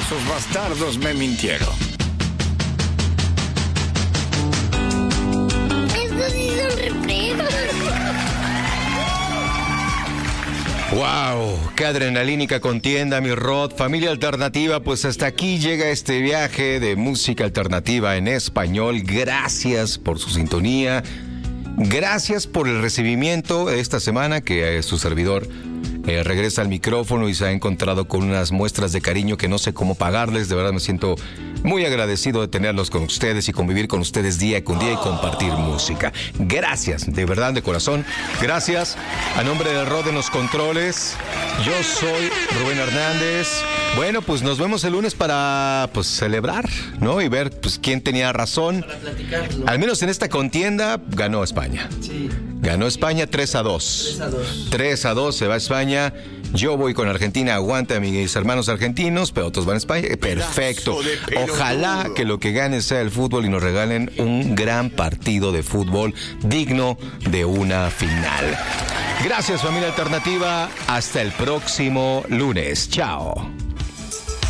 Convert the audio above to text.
esos bastardos me mintieron. Estos sí son refrescos. ¡Wow! ¡Qué adrenalínica contienda, mi Rod! Familia alternativa, pues hasta aquí llega este viaje de música alternativa en español. Gracias por su sintonía. Gracias por el recibimiento esta semana que su servidor regresa al micrófono y se ha encontrado con unas muestras de cariño que no sé cómo pagarles. De verdad me siento muy agradecido de tenerlos con ustedes y convivir con ustedes día con día y compartir música. Gracias, de verdad, de corazón. Gracias. A nombre de Rod en los controles, yo soy Rubén Hernández. Bueno, pues nos vemos el lunes para celebrar, ¿no? Y ver quién tenía razón. Para platicar, ¿no? Al menos en esta contienda ganó España. Sí. Ganó España 3-2. 3-2 se va a España. Yo voy con Argentina. Aguanta a mis hermanos argentinos, pero otros van a España. Perfecto. Ojalá que lo que gane sea el fútbol y nos regalen un gran partido de fútbol digno de una final. Gracias, familia alternativa. Hasta el próximo lunes. Chao.